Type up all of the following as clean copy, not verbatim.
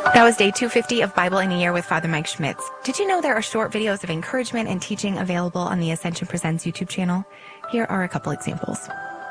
That was day 250 of Bible in a Year with Father Mike Schmitz. Did you know there are short videos of encouragement and teaching available on the Ascension Presents YouTube channel? Here are a couple examples.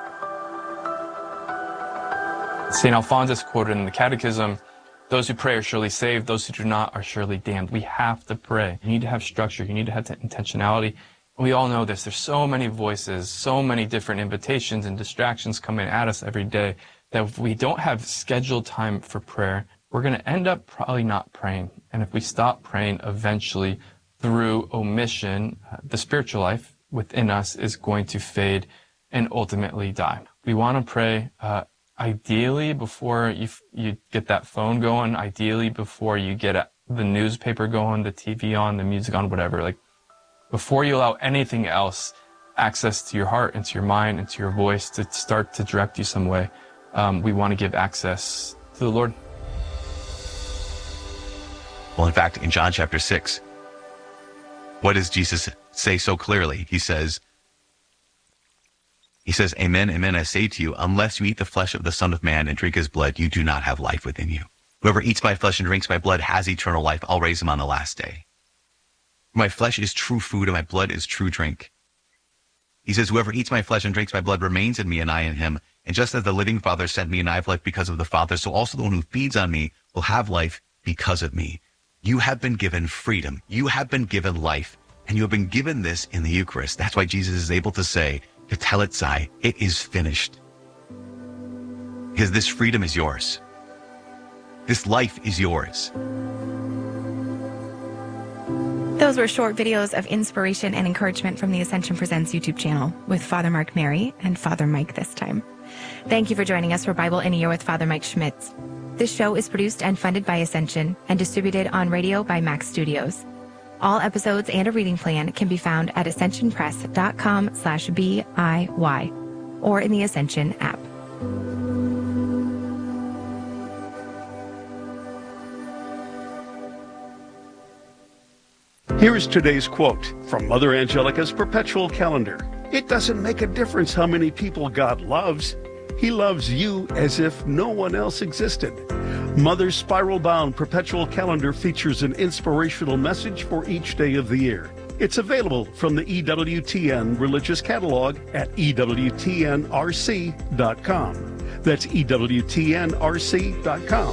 St. Alphonsus quoted in the Catechism, "Those who pray are surely saved, those who do not are surely damned." We have to pray. You need to have structure. You need to have intentionality. We all know this. There's so many voices, so many different invitations and distractions coming at us every day that if we don't have scheduled time for prayer, we're going to end up probably not praying. And if we stop praying, eventually, through omission, the spiritual life within us is going to fade and ultimately die. We want to pray ideally before you get that phone going, ideally before you get the newspaper going, the TV on, the music on, whatever. Like before you allow anything else access to your heart and to your mind and to your voice to start to direct you some way, we want to give access to the Lord. Well, in fact, in John chapter 6, what does Jesus say so clearly? He says, "Amen, amen, I say to you, unless you eat the flesh of the Son of Man and drink his blood, you do not have life within you. Whoever eats my flesh and drinks my blood has eternal life. I'll raise him on the last day. My flesh is true food and my blood is true drink." He says, "Whoever eats my flesh and drinks my blood remains in me and I in him. And just as the living Father sent me and I have life because of the Father, so also the one who feeds on me will have life because of me." You have been given freedom. You have been given life. And you have been given this in the Eucharist. That's why Jesus is able to say, "Tetelestai, it is finished." Because this freedom is yours. This life is yours. Those were short videos of inspiration and encouragement from the Ascension Presents YouTube channel with Father Mark Mary and Father Mike this time. Thank you for joining us for Bible in a Year with Father Mike Schmitz. This show is produced and funded by Ascension and distributed on radio by Max Studios. All episodes and a reading plan can be found at ascensionpress.com/BIY or in the Ascension app. Here is today's quote from Mother Angelica's Perpetual Calendar. "It doesn't make a difference how many people God loves. He loves you as if no one else existed." Mother's spiral-bound Perpetual Calendar features an inspirational message for each day of the year. It's available from the EWTN Religious Catalog at EWTNRC.com. That's EWTNRC.com.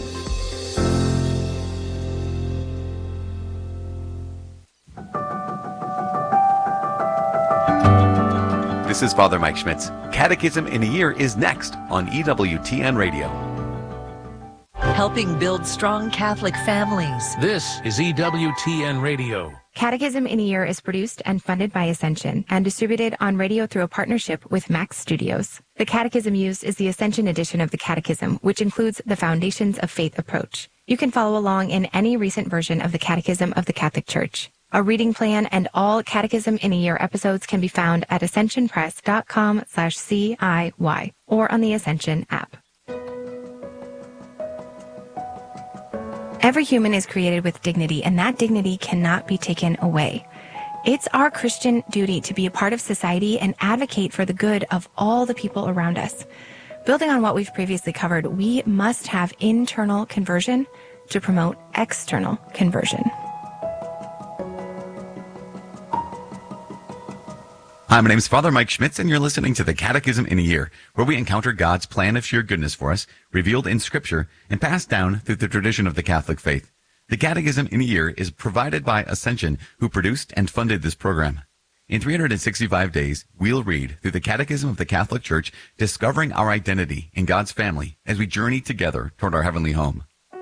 This is Father Mike Schmitz. Catechism in a Year is next on EWTN Radio. Helping build strong Catholic families. This is EWTN Radio. Catechism in a Year is produced and funded by Ascension and distributed on radio through a partnership with Max Studios. The catechism used is the Ascension edition of the Catechism, which includes the Foundations of Faith approach. You can follow along in any recent version of the Catechism of the Catholic Church. A reading plan and all Catechism in a Year episodes can be found at ascensionpress.com/CIY or on the Ascension app. Every human is created with dignity, and that dignity cannot be taken away. It's our Christian duty to be a part of society and advocate for the good of all the people around us. Building on what we've previously covered, we must have internal conversion to promote external conversion. Hi, my name is Father Mike Schmitz, and you're listening to the Catechism in a Year, where we encounter God's plan of sheer goodness for us, revealed in Scripture, and passed down through the tradition of the Catholic faith. The Catechism in a Year is provided by Ascension, who produced and funded this program. In 365 days, we'll read through the Catechism of the Catholic Church, discovering our identity in God's family as we journey together toward our heavenly home.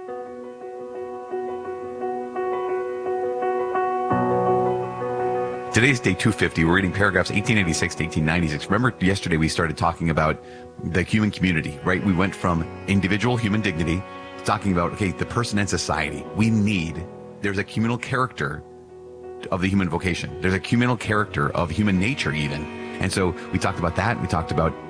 Today's day 250. We're reading paragraphs 1886 to 1896. Remember, yesterday we started talking about the human community, right? We went from individual human dignity to talking about, okay, the person and society. There's a communal character of the human vocation. There's a communal character of human nature even. And so we talked about that. We talked about